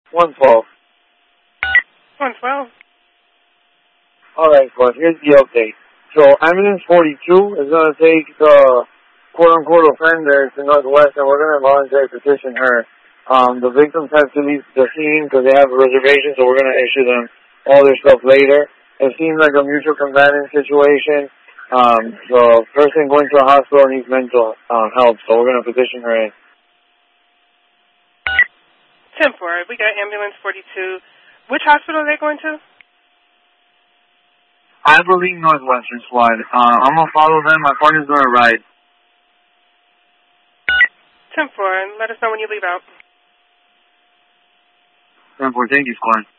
112. 112. All right, but here's the update. So ambulance 42 is going to take the quote-unquote offender to Northwest, and we're going to voluntarily petition her. The victims have to leave the scene because they have a reservation, so we're going to issue them all their stuff later. It seems like a mutual combatant situation. The person going to a hospital needs mental help, so we're going to petition her in. 10-4. We got ambulance 42. Which hospital are they going to? I believe Northwestern Squad. I'm going to follow them. My partner's going to ride. 10-4. And let us know when you leave out. 10-4. Thank you, Squad.